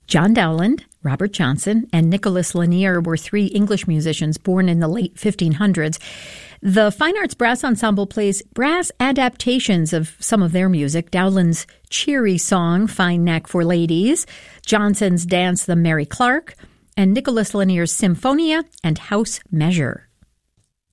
John Dowland, Robert Johnson, and Nicholas Lanier were three English musicians born in the late 1500s. The Fine Arts Brass Ensemble plays brass adaptations of some of their music. Dowland's cheery song, Fine Knack for Ladies, Johnson's dance, The Mary Clark, and Nicholas Lanier's Symphonia and House Measure.